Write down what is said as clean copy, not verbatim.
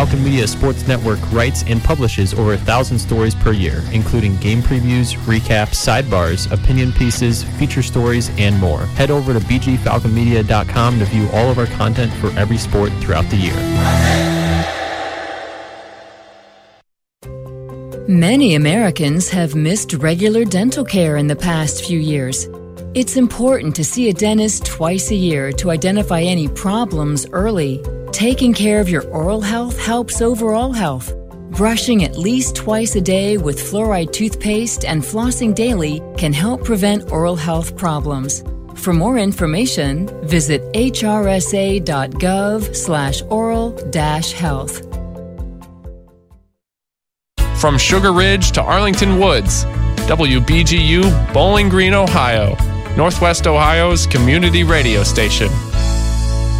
Falcon Media Sports Network writes and publishes over 1,000 stories per year, including game previews, recaps, sidebars, opinion pieces, feature stories, and more. Head over to bgfalconmedia.com to view all of our content for every sport throughout the year. Many Americans have missed regular dental care in the past few years. It's important to see a dentist twice a year to identify any problems early. Taking care of your oral health helps overall health. Brushing at least twice a day with fluoride toothpaste and flossing daily can help prevent oral health problems. For more information, visit hrsa.gov/oral-health. From Sugar Ridge to Arlington Woods, WBGU, Bowling Green, Ohio, Northwest Ohio's community radio station.